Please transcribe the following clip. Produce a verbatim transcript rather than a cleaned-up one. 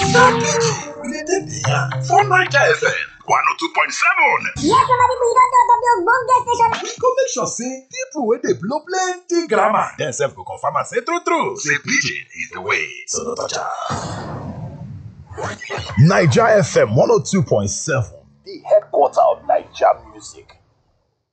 Na Pidgin we dey take the yarn for Naija F M one oh two point seven. Yes, my people, you don talk of the ogbonge station. We go make sure say people wey dey blow plenty grammar dem sef go confirm am say true true say Pidgin is the way, so no touch am. Naija F M one oh two point seven, the headquarter of Naija music.